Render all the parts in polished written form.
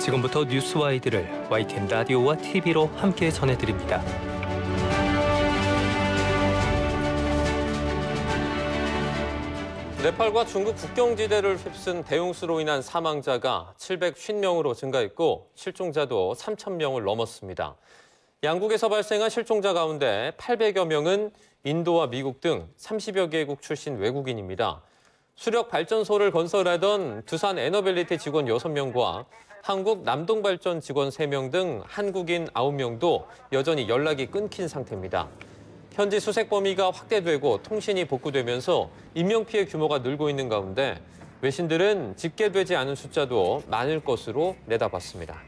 지금부터 뉴스와이드를 YTN 라디오와 TV로 함께 전해드립니다. 네팔과 중국 국경지대를 휩쓴 대용수로 인한 사망자가 750명으로 증가했고 실종자도 3,000명을 넘었습니다. 양국에서 발생한 실종자 가운데 800여 명은 인도와 미국 등 30여 개국 출신 외국인입니다. 수력 발전소를 건설하던 두산 에너빌리티 직원 6명과 한국 남동발전 직원 3명 등 한국인 9명도 여전히 연락이 끊긴 상태입니다. 현지 수색 범위가 확대되고 통신이 복구되면서 인명피해 규모가 늘고 있는 가운데 외신들은 집계되지 않은 숫자도 많을 것으로 내다봤습니다.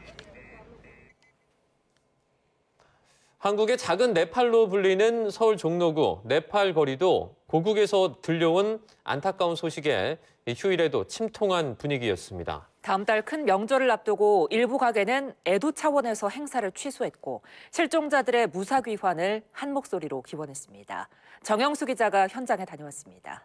한국의 작은 네팔로 불리는 서울 종로구 네팔 거리도 고국에서 들려온 안타까운 소식에 휴일에도 침통한 분위기였습니다. 다음 달 큰 명절을 앞두고 일부 가게는 애도 차원에서 행사를 취소했고 실종자들의 무사 귀환을 한 목소리로 기원했습니다. 정영수 기자가 현장에 다녀왔습니다.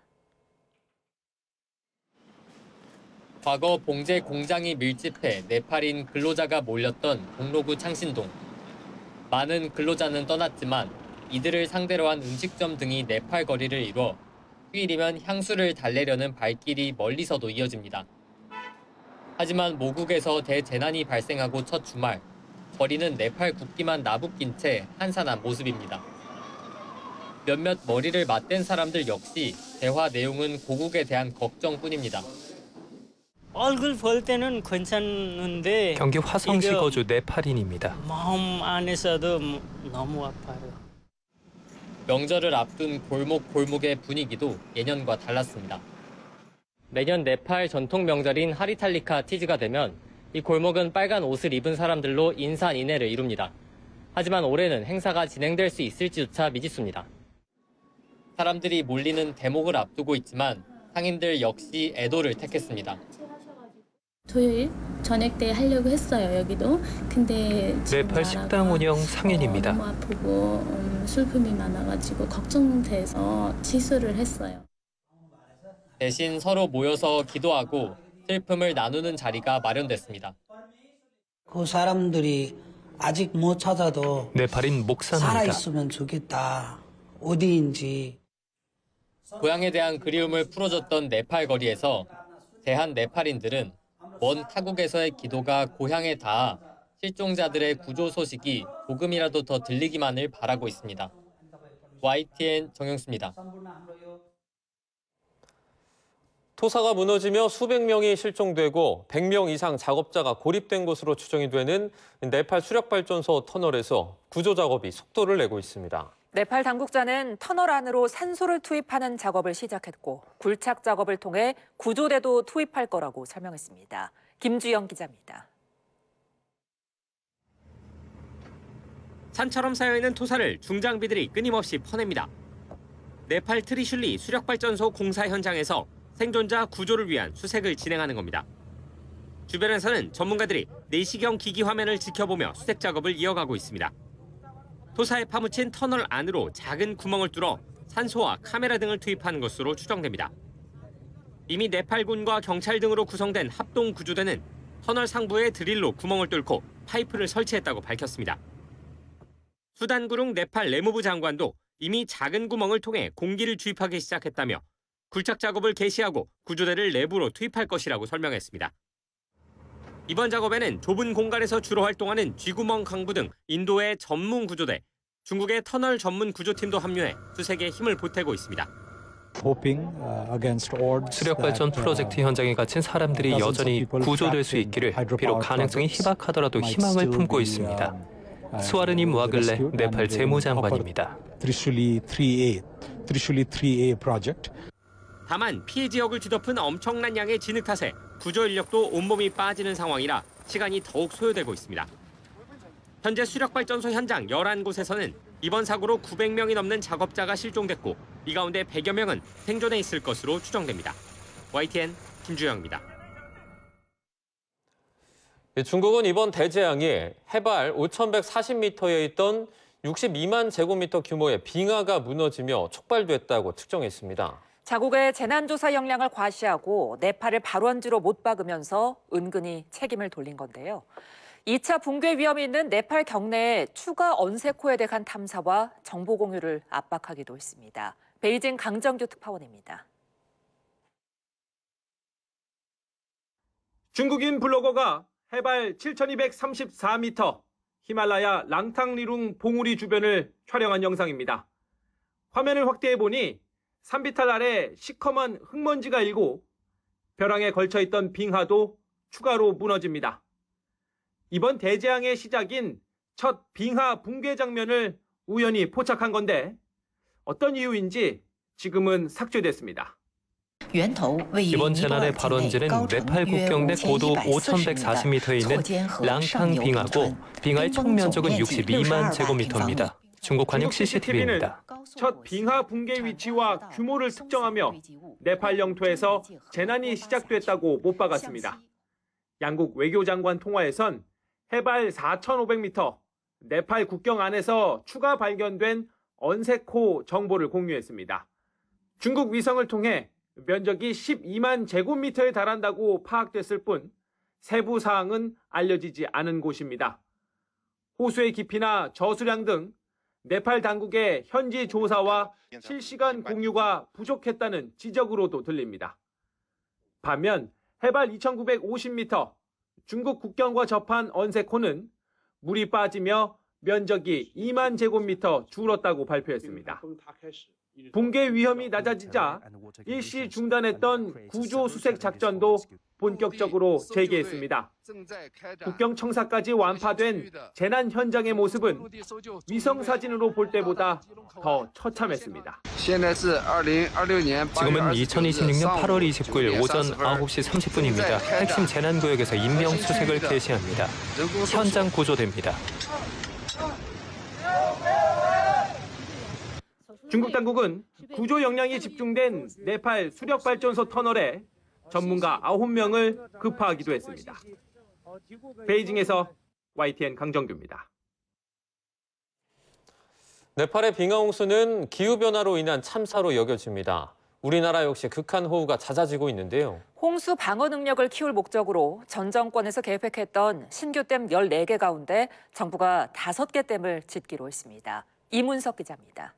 과거 봉제 공장이 밀집해 네팔인 근로자가 몰렸던 종로구 창신동. 많은 근로자는 떠났지만 이들을 상대로 한 음식점 등이 네팔 거리를 이뤄 휴일이면 향수를 달래려는 발길이 멀리서도 이어집니다. 하지만 모국에서 대재난이 발생하고 첫 주말, 거리는 네팔 국기만 나부낀 채 한산한 모습입니다. 몇몇 머리를 맞댄 사람들 역시 대화 내용은 고국에 대한 걱정뿐입니다. 얼굴 볼 때는 괜찮은데 경기 화성시 거주 네팔인입니다. 마음 안에서도 너무 아파요. 명절을 앞둔 골목골목의 분위기도 예년과 달랐습니다. 매년 네팔 전통 명절인 하리탈리카 티즈가 되면 이 골목은 빨간 옷을 입은 사람들로 인산인해를 이룹니다. 하지만 올해는 행사가 진행될 수 있을지조차 미지수입니다. 사람들이 몰리는 대목을 앞두고 있지만 상인들 역시 애도를 택했습니다. 토요일 저녁 때 하려고 했어요, 여기도. 근데 네팔 식당 운영 상인입니다. 너무 아프고 슬픔이 많아가지고 걱정돼서 취소를 했어요. 대신 서로 모여서 기도하고 슬픔을 나누는 자리가 마련됐습니다. 그 사람들이 아직 못 찾아도 네팔인 목사입니다. 살아있으면 좋겠다. 어디인지. 고향에 대한 그리움을 풀어줬던 네팔 거리에서 대한 네팔인들은 먼 타국에서의 기도가 고향에 닿아 실종자들의 구조 소식이 조금이라도 더 들리기만을 바라고 있습니다. YTN 정영수입니다. 토사가 무너지며 수백 명이 실종되고 100명 이상 작업자가 고립된 것으로 추정이 되는 네팔 수력발전소 터널에서 구조 작업이 속도를 내고 있습니다. 네팔 당국자는 터널 안으로 산소를 투입하는 작업을 시작했고 굴착 작업을 통해 구조대도 투입할 거라고 설명했습니다. 김주영 기자입니다. 산처럼 쌓여있는 토사를 중장비들이 끊임없이 퍼냅니다. 네팔 트리슐리 수력발전소 공사 현장에서 생존자 구조를 위한 수색을 진행하는 겁니다. 주변에서는 전문가들이 내시경 기기 화면을 지켜보며 수색 작업을 이어가고 있습니다. 토사에 파묻힌 터널 안으로 작은 구멍을 뚫어 산소와 카메라 등을 투입하는 것으로 추정됩니다. 이미 네팔군과 경찰 등으로 구성된 합동 구조대는 터널 상부에 드릴로 구멍을 뚫고 파이프를 설치했다고 밝혔습니다. 수단구룽 네팔 내무부 장관도 이미 작은 구멍을 통해 공기를 주입하기 시작했다며 굴착 작업을 개시하고 구조대를 내부로 투입할 것이라고 설명했습니다. 이번 작업에는 좁은 공간에서 주로 활동하는 쥐구멍 강부 등 인도의 전문 구조대, 중국의 터널 전문 구조팀도 합류해 수색에 힘을 보태고 있습니다. 수력발전 프로젝트 현장에 gathin 사람들이 여전히 구조될 수 있기를 비록 가능성이 희박하더라도 희망을 품고 있습니다. 수아르님 와글레 네팔 재무장관입니다. 다만 피해 지역을 뒤덮은 엄청난 양의 진흙 탓에 구조 인력도 온몸이 빠지는 상황이라 시간이 더욱 소요되고 있습니다. 현재 수력발전소 현장 11곳에서는 이번 사고로 900명이 넘는 작업자가 실종됐고 이 가운데 100여 명은 생존해 있을 것으로 추정됩니다. YTN 김주영입니다. 중국은 이번 대재앙이 해발 5,140m에 있던 62만 제곱미터 규모의 빙하가 무너지며 촉발됐다고 특정했습니다. 자국의 재난조사 역량을 과시하고 네팔을 발원지로 못 박으면서 은근히 책임을 돌린 건데요. 2차 붕괴 위험이 있는 네팔 경내에 추가 언세코에 대한 탐사와 정보 공유를 압박하기도 했습니다. 베이징 강정규 특파원입니다. 중국인 블로거가 해발 7,234m 히말라야 랑탕리룽 봉우리 주변을 촬영한 영상입니다. 화면을 확대해보니 산비탈 아래 시커먼 흙먼지가 일고 벼랑에 걸쳐있던 빙하도 추가로 무너집니다. 이번 대재앙의 시작인 첫 빙하 붕괴 장면을 우연히 포착한 건데 어떤 이유인지 지금은 삭제됐습니다. 이번 재난의 발원지는 네팔 국경 내 고도 5,140m에 있는 랑탕 빙하고 빙하의 총 면적은 62만 제곱미터입니다. 중국 관영 CCTV입니다. 첫 빙하 붕괴 위치와 규모를 특정하며 네팔 영토에서 재난이 시작됐다고 못 박았습니다. 양국 외교장관 통화에선 해발 4,500m, 네팔 국경 안에서 추가 발견된 언세코 정보를 공유했습니다. 중국 위성을 통해 면적이 12만 제곱미터에 달한다고 파악됐을 뿐 세부 사항은 알려지지 않은 곳입니다. 호수의 깊이나 저수량 등 네팔 당국의 현지 조사와 실시간 공유가 부족했다는 지적으로도 들립니다. 반면 해발 2,950m, 중국 국경과 접한 언세코는 물이 빠지며 면적이 2만 제곱미터 줄었다고 발표했습니다. 붕괴 위험이 낮아지자 일시 중단했던 구조 수색 작전도 본격적으로 재개했습니다. 국경 청사까지 완파된 재난 현장의 모습은 위성 사진으로 볼 때보다 더 처참했습니다. 지금은 2026년 8월 29일 오전 9시 30분입니다. 핵심 재난구역에서 인명수색을 개시합니다. 현장 구조대입니다. 중국 당국은 구조 역량이 집중된 네팔 수력발전소 터널에 전문가 9명을 급파하기도 했습니다. 베이징에서 YTN 강정규입니다. 네팔의 빙하홍수는 기후변화로 인한 참사로 여겨집니다. 우리나라 역시 극한호우가 잦아지고 있는데요. 홍수 방어 능력을 키울 목적으로 전 정권에서 계획했던 신규 댐 14개 가운데 정부가 5개 댐을 짓기로 했습니다. 이문석 기자입니다.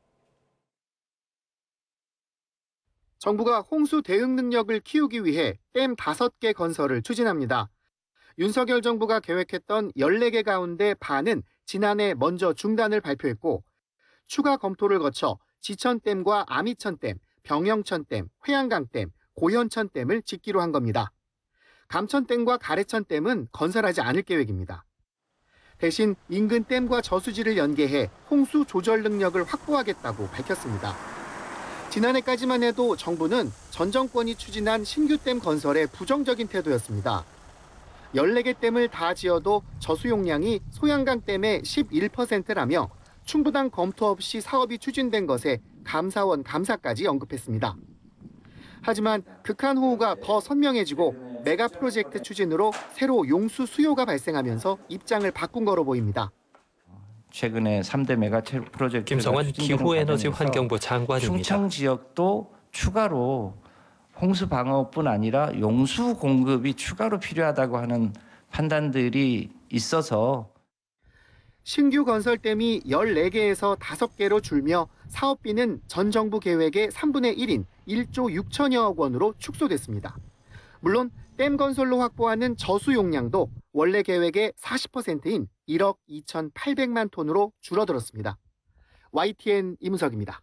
정부가 홍수 대응 능력을 키우기 위해 댐 5개 건설을 추진합니다. 윤석열 정부가 계획했던 14개 가운데 반은 지난해 먼저 중단을 발표했고 추가 검토를 거쳐 지천댐과 아미천댐, 병영천댐, 회양강댐, 고현천댐을 짓기로 한 겁니다. 감천댐과 가래천댐은 건설하지 않을 계획입니다. 대신 인근 댐과 저수지를 연계해 홍수 조절 능력을 확보하겠다고 밝혔습니다. 지난해까지만 해도 정부는 전 정권이 추진한 신규 댐 건설에 부정적인 태도였습니다. 14개 댐을 다 지어도 저수 용량이 소양강 댐의 11%라며 충분한 검토 없이 사업이 추진된 것에 감사원 감사까지 언급했습니다. 하지만 극한호우가 더 선명해지고 메가 프로젝트 추진으로 새로 용수 수요가 발생하면서 입장을 바꾼 거로 보입니다. 최근에 3대 메가 프로젝트 김성환 기후에너지 환경부 장관입니다. 충청 지역도 추가로 홍수 방어뿐 아니라 용수 공급이 추가로 필요하다고 하는 판단들이 있어서 신규 건설댐이 14개에서 5개로 줄며 사업비는 전 정부 계획의 3분의 1인 1조 6천여억 원으로 축소됐습니다. 물론 댐 건설로 확보하는 저수 용량도 원래 계획의 40%인 1억 2,800만 톤으로 줄어들었습니다. YTN 이문석입니다.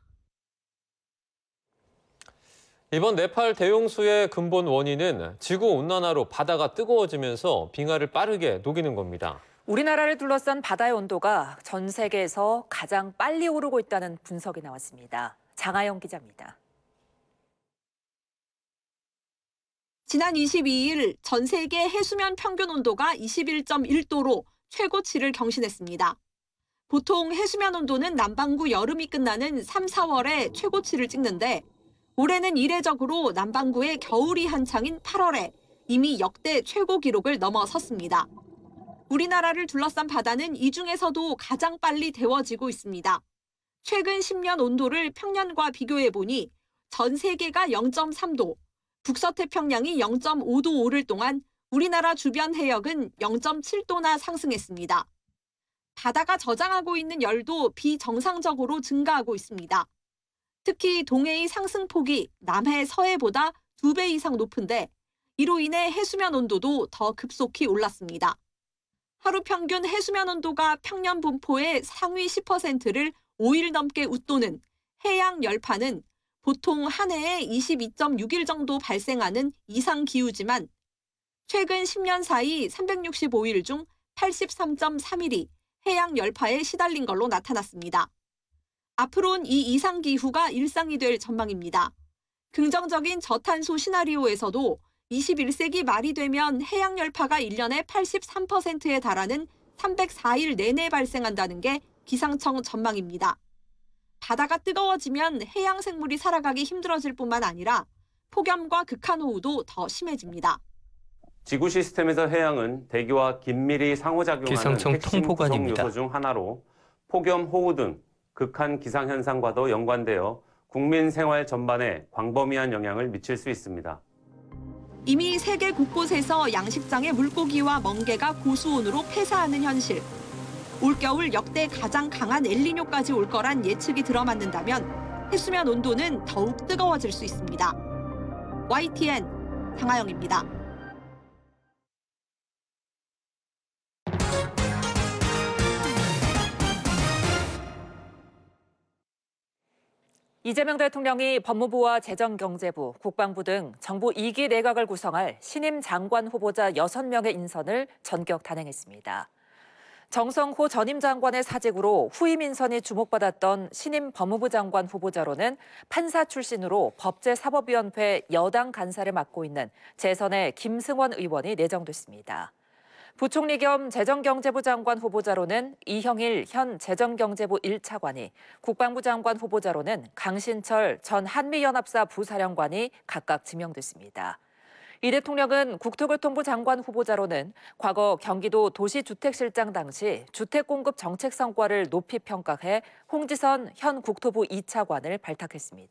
이번 네팔 대홍수의 근본 원인은 지구온난화로 바다가 뜨거워지면서 빙하를 빠르게 녹이는 겁니다. 우리나라를 둘러싼 바다의 온도가 전 세계에서 가장 빨리 오르고 있다는 분석이 나왔습니다. 장하영 기자입니다. 지난 22일 전 세계 해수면 평균 온도가 21.1도로 최고치를 경신했습니다. 보통 해수면 온도는 남반구 여름이 끝나는 3, 4월에 최고치를 찍는데 올해는 이례적으로 남반구의 겨울이 한창인 8월에 이미 역대 최고 기록을 넘어섰습니다. 우리나라를 둘러싼 바다는 이 중에서도 가장 빨리 데워지고 있습니다. 최근 10년 온도를 평년과 비교해보니 전 세계가 0.3도, 북서태평양이 0.5도 오를 동안 우리나라 주변 해역은 0.7도나 상승했습니다. 바다가 저장하고 있는 열도 비정상적으로 증가하고 있습니다. 특히 동해의 상승폭이 남해, 서해보다 2배 이상 높은데 이로 인해 해수면 온도도 더 급속히 올랐습니다. 하루 평균 해수면 온도가 평년 분포의 상위 10%를 5일 넘게 웃도는 해양 열파는 보통 한 해에 22.6일 정도 발생하는 이상 기후지만 최근 10년 사이 365일 중 83.3일이 해양 열파에 시달린 걸로 나타났습니다. 앞으로는 이 이상 기후가 일상이 될 전망입니다. 긍정적인 저탄소 시나리오에서도 21세기 말이 되면 해양 열파가 1년에 83%에 달하는 304일 내내 발생한다는 게 기상청 전망입니다. 바다가 뜨거워지면 해양 생물이 살아가기 힘들어질 뿐만 아니라 폭염과 극한호우도 더 심해집니다. 지구 시스템에서 해양은 대기와 긴밀히 상호작용하는 기상청 핵심 구성 통보관입니다. 요소 중 하나로 폭염, 호우 등 극한 기상현상과도 연관되어 국민 생활 전반에 광범위한 영향을 미칠 수 있습니다. 이미 세계 곳곳에서 양식장의 물고기와 멍게가 고수온으로 폐사하는 현실. 올겨울 역대 가장 강한 엘니뇨까지 올 거란 예측이 들어맞는다면 해수면 온도는 더욱 뜨거워질 수 있습니다. YTN 장하영입니다. 이재명 대통령이 법무부와 재정경제부, 국방부 등 정부 2기 내각을 구성할 신임 장관 후보자 6명의 인선을 전격 단행했습니다. 정성호 전임 장관의 사직으로 후임 인선이 주목받았던 신임 법무부 장관 후보자로는 판사 출신으로 법제사법위원회 여당 간사를 맡고 있는 재선의 김승원 의원이 내정됐습니다. 부총리 겸 재정경제부 장관 후보자로는 이형일 현 재정경제부 1차관이, 국방부 장관 후보자로는 강신철 전 한미연합사 부사령관이 각각 지명됐습니다. 이 대통령은 국토교통부 장관 후보자로는 과거 경기도 도시주택실장 당시 주택공급 정책 성과를 높이 평가해 홍지선 현 국토부 2차관을 발탁했습니다.